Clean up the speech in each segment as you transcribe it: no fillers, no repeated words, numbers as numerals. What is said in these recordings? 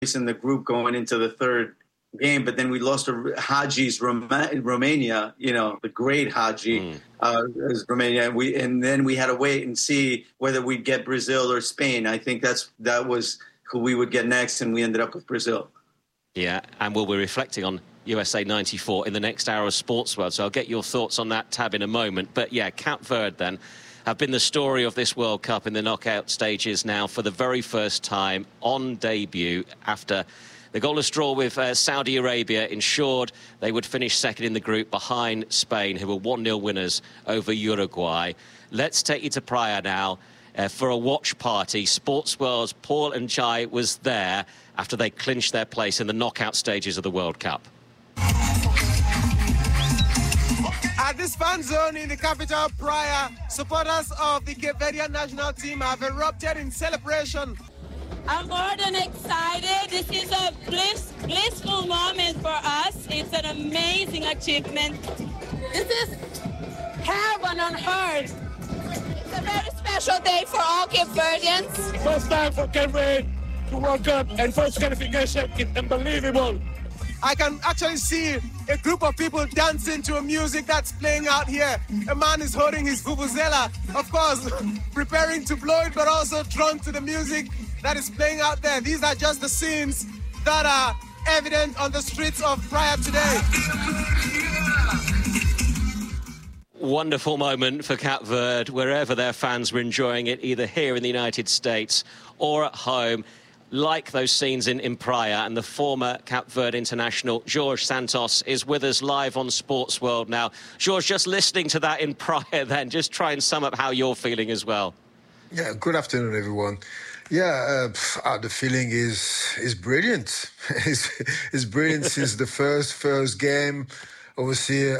in the group going into the third game, but then we lost to Haji's Romania, the great Haji is Romania. And then we had to wait and see whether we'd get Brazil or Spain. I think that was who we would get next, and we ended up with Brazil. Yeah, and we'll be reflecting on USA 94 in the next hour of Sports World, so I'll get your thoughts on that, Tab, in a moment. But yeah, Cape Verde then have been the story of this World Cup in the knockout stages now for the very first time on debut after the goalless draw with Saudi Arabia ensured they would finish second in the group behind Spain, who were 1-0 winners over Uruguay. Let's take you to Praia now for a watch party. Sports World's Paul and Chai was there after they clinched their place in the knockout stages of the World Cup. At this fan zone in the capital, Praia, supporters of the Cape Verdean national team have erupted in celebration. I'm more than excited. This is a blissful moment for us. It's an amazing achievement. This is heaven on earth. It's a very special day for all Cape Verdeans. First time for Cape Verde to World Cup and first qualification. It's unbelievable. I can actually see a group of people dancing to a music that's playing out here. A man is holding his vuvuzela, of course, preparing to blow it, but also drawn to the music that is playing out there. These are just the scenes that are evident on the streets of Praia today. Wonderful moment for Cape Verde, wherever their fans were enjoying it, either here in the United States or at home. Like those scenes in Praia, and the former Cape Verde international, Jorge Santos, is with us live on Sports World now. Jorge, just listening to that in Praia then, just try and sum up how you're feeling as well. Yeah, good afternoon, everyone. Yeah, the feeling is brilliant. It's brilliant since the first game. Obviously,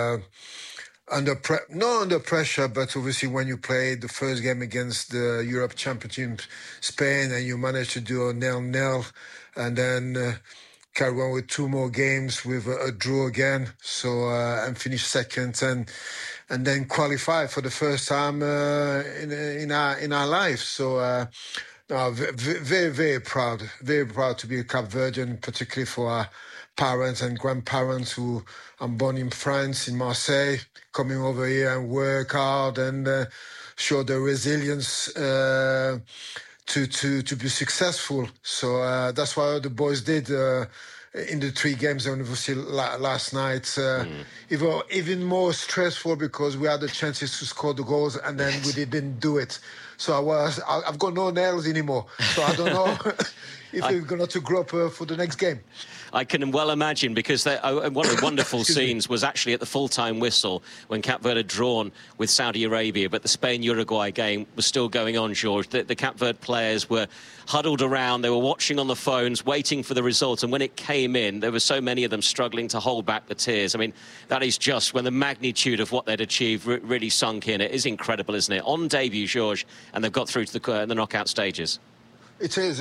not under pressure, but obviously when you play the first game against the Europe Championship Spain and you manage to do a 0-0 and then carry on with 2 more games with a draw again, so and finish second and then qualify for the first time in our life. So very, very proud to be a Cape Verdean, particularly for our parents and grandparents who are born in France, in Marseille, coming over here and work hard and show their resilience to be successful. So that's what the boys did in the 3 games, and obviously last night. Even more stressful because we had the chances to score the goals and then we didn't do it. So I've got no nails anymore. So I don't know if we're going to grow up for the next game. I can well imagine, because one of the wonderful scenes was actually at the full-time whistle when Cape Verde had drawn with Saudi Arabia, but the Spain-Uruguay game was still going on, George. The Cape Verde players were huddled around. They were watching on the phones, waiting for the result. And when it came in, there were so many of them struggling to hold back the tears. I mean, that is just when the magnitude of what they'd achieved really sunk in. It is incredible, isn't it? On debut, George, and they've got through to the knockout stages. It is.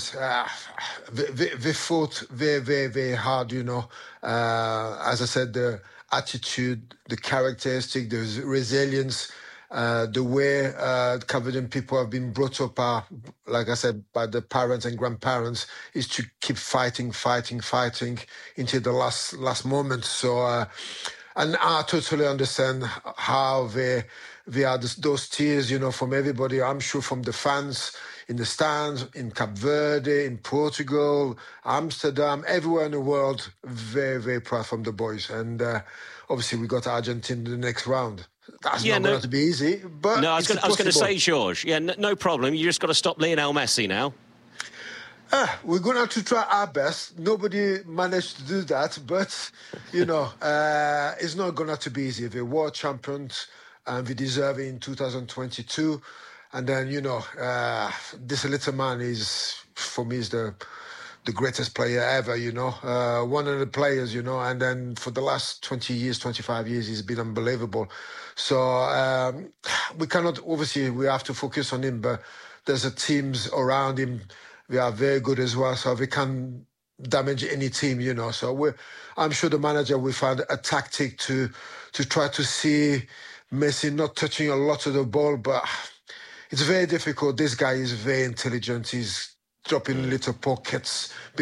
They fought very, very, very hard, As I said, the attitude, the characteristic, the resilience, the way Cape Verdean people have been brought up, like I said, by the parents and grandparents, is to keep fighting until the last moment. So, and I totally understand how they had those tears, from everybody. I'm sure from the fans in the stands, in Cape Verde, in Portugal, Amsterdam, everywhere in the world. Very, very proud from the boys. And obviously we got Argentina in the next round. That's not going to be easy, but no, I was going to say, George, no problem. You just got to stop Lionel Messi now. We're going to have to try our best. Nobody managed to do that, but, it's not going to be easy. They're world champions, and they deserve it in 2022. And then, this little man is, for me, is the greatest player ever, one of the players, and then for the last 20 years, 25 years, he's been unbelievable. So we cannot, obviously, we have to focus on him, but there's a teams around him. They are very good as well, so they can damage any team, So I'm sure the manager will find a tactic to try to see Messi not touching a lot of the ball, but it's very difficult. This guy is very intelligent. He's dropping little pockets